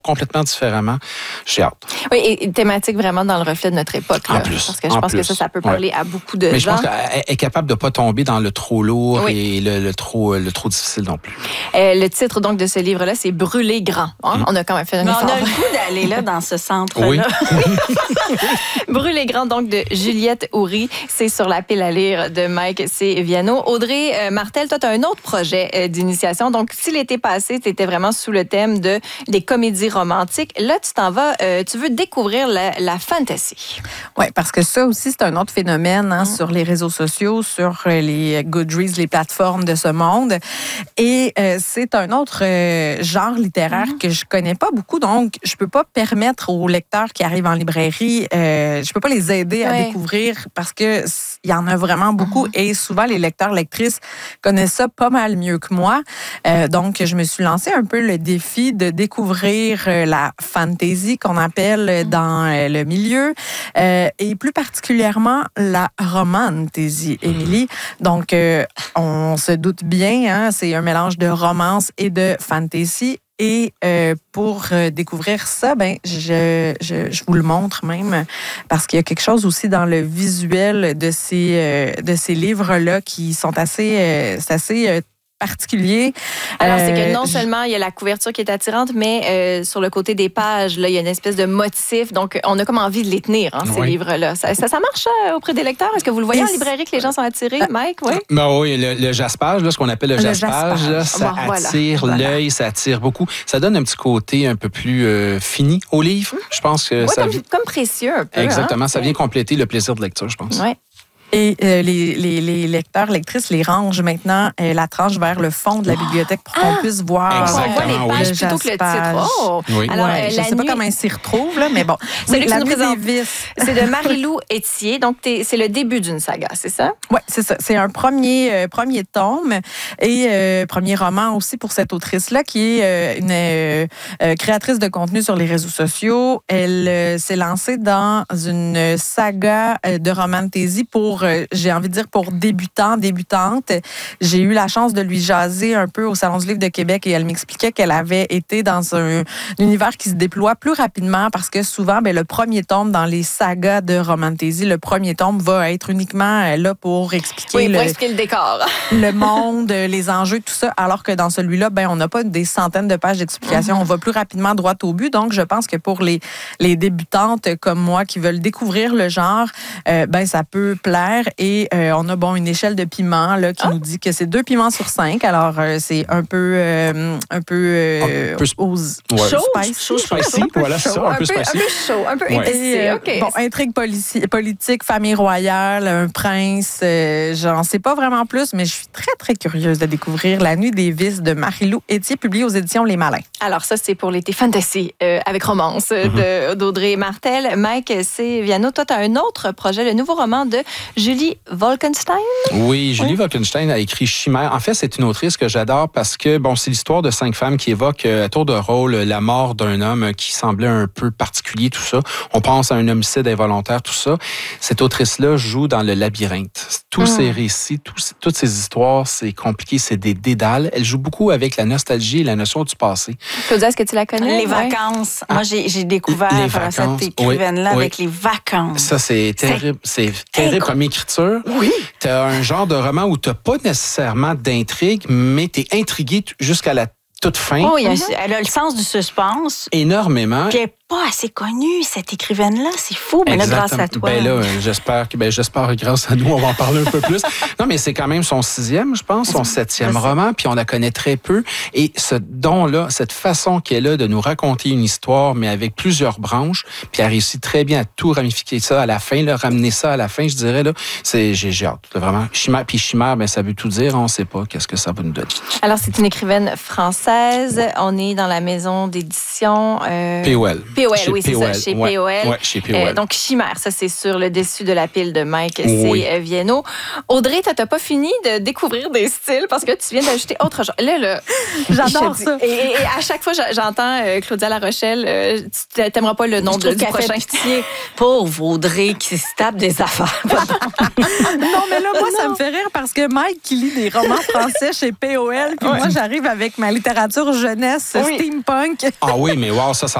complètement différemment. J'ai hâte. Oui, et thématique vraiment dans le reflet de notre époque. En là, plus. Parce que je pense que ça peut parler à beaucoup de gens. Mais gens. je pense qu'elle est capable de ne pas tomber dans le trop lourd et le trop difficile non plus. Le titre donc de ce livre-là, c'est Brûler grand. Hein? On a quand même fait un effort. On a le goût d'aller là dans ce centre-là. Oui. Brûler grand, donc, de Juliette Houry. C'est sur la pile à lire de Mike C. Viano. Audrey Martel, toi, tu as un autre projet d'initiation. Donc, si l'été passé, tu étais vraiment sous le thème des comédies romantiques, là, tu t'en vas, tu veux découvrir la fantasy. Oui, parce que ça aussi, c'est un autre phénomène sur les réseaux sociaux, sur les Goodreads, les plateformes de ce monde. Et c'est un autre genre littéraire que je connais pas beaucoup. Donc, je peux pas permettre aux lecteurs qui arrivent en librairie, je peux pas les aider à découvrir parce que il y en a vraiment beaucoup. Et souvent, les lecteurs, lectrices connaissent ça pas mal mieux que moi. Donc, je me suis lancé un peu le défi de découvrir la fantasy qu'on appelle dans le milieu et plus particulièrement la romantasy, Émilie. Donc, on se doute bien, c'est un mélange de romance et de fantasy. Et pour découvrir ça, je vous le montre même parce qu'il y a quelque chose aussi dans le visuel de ces livres-là qui sont assez particulier. Alors, c'est que non seulement il y a la couverture qui est attirante, mais sur le côté des pages, là, il y a une espèce de motif. Donc, on a comme envie de les tenir, ces livres-là. Ça marche auprès des lecteurs? Est-ce que vous le voyez en librairie que les gens sont attirés, Mike? Oui? Oui, le jaspage, là, ce qu'on appelle le jaspage, là, ça attire l'œil, ça attire beaucoup. Ça donne un petit côté un peu plus fini au livre. Je pense que ça comme précieux un peu. Exactement, ça vient compléter le plaisir de lecture, je pense. Oui. Et les lecteurs, lectrices les rangent maintenant la tranche vers le fond de la bibliothèque pour qu'on puisse voir les pages plutôt que le titre. Oh! Oui. Alors, je ne sais pas comment ils s'y retrouvent, là, mais bon. Celui que tu nous présentes, c'est de Marie-Lou Etier. Donc, c'est le début d'une saga, c'est ça? Oui, c'est ça. C'est un premier tome et premier roman aussi pour cette autrice-là qui est une créatrice de contenu sur les réseaux sociaux. Elle s'est lancée dans une saga de romantasy pour j'ai envie de dire pour débutantes. J'ai eu la chance de lui jaser un peu au Salon du livre de Québec et elle m'expliquait qu'elle avait été dans un univers qui se déploie plus rapidement parce que souvent, le premier tome dans les sagas de romantasy, le premier tome va être uniquement là pour expliquer, pour expliquer le décor. le monde, les enjeux, tout ça, alors que dans celui-là, on n'a pas des centaines de pages d'explications. On va plus rapidement droit au but. Donc, je pense que pour les débutantes comme moi qui veulent découvrir le genre, ça peut plaire. Et on a une échelle de piment là, qui nous dit que c'est 2 piments sur 5. Alors, c'est un peu chaud, spicy. Voilà, c'est ça, un peu spicy. Un peu chaud, un peu épicé. Intrigue politique, famille royale, un prince. J'en sais pas vraiment plus, mais je suis très, très curieuse de découvrir La Nuit des vices de Marie-Lou Etier, publié aux éditions Les Malins. Alors, ça, c'est pour l'été fantasy avec romance d'Audrey Martel. Mike C. Viano, toi, tu as un autre projet, le nouveau roman de Julie Wolkenstein? Oui, Julie Wolkenstein a écrit Chimère. En fait, c'est une autrice que j'adore parce que, c'est l'histoire de 5 femmes qui évoquent à tour de rôle la mort d'un homme qui semblait un peu particulier, tout ça. On pense à un homicide involontaire, tout ça. Cette autrice-là joue dans le labyrinthe. Tous ces récits, toutes ces histoires, c'est compliqué, c'est des dédales. Elle joue beaucoup avec la nostalgie et la notion du passé. Claudia, est-ce que tu la connais? Les vacances. Moi, j'ai découvert cette écrivaine-là avec les vacances. Ça, c'est terrible. C'est terrible comme écriture. Oui. Tu as un genre de roman où tu n'as pas nécessairement d'intrigue, mais tu es intrigué jusqu'à la toute fin. Oui, elle a le sens du suspense. Énormément. Puis elle n'est pas assez connue, cette écrivaine-là. C'est fou, mais là, grâce à toi. J'espère grâce à nous, on va en parler un peu plus. Non, mais c'est quand même son 6e, je pense, son 7e roman, puis on la connaît très peu. Et ce don-là, cette façon qu'elle a de nous raconter une histoire, mais avec plusieurs branches, puis elle réussit très bien à tout ramifier ça à la fin, ramener ça à la fin, je dirais, j'ai hâte, vraiment. Chimère, ça veut tout dire, on ne sait pas qu'est-ce que ça va nous donner. Alors, c'est une écrivaine française. On est dans la maison d'édition... POL. POL, oui, c'est ça, chez POL. Oui, chez POL. Donc, Chimère, ça, c'est sur le dessus de la pile de Mike C. Viano. Audrey, tu n'as pas fini de découvrir des styles parce que tu viens d'ajouter autre chose. Là, j'adore ça. Et à chaque fois, j'entends Claudia La Rochelle, tu n'aimeras pas le nom du prochain. Pauvre Audrey qui se tape des affaires. Non, mais là, moi, ça me fait rire parce que Mike qui lit des romans français chez POL, puis moi, j'arrive avec ma littérature littérature jeunesse, steampunk. Ah oui, mais wow, ça